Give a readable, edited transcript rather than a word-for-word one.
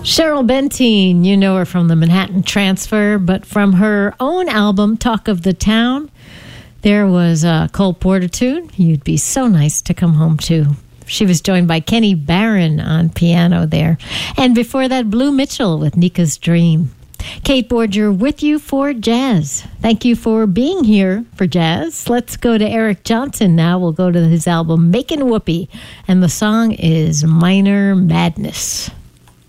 Cheryl Benteen, you know her from the Manhattan Transfer, but from her own album, Talk of the Town, there was Cole Porter tune, You'd Be So Nice to Come Home To. She was joined by Kenny Barron on piano there. And before that, Blue Mitchell with Nika's Dream. Kate Borger with you for jazz. Thank you for being here for jazz. Let's go to Eric Johnson now. We'll go to his album, Makin' Whoopee, and the song is Minor Madness.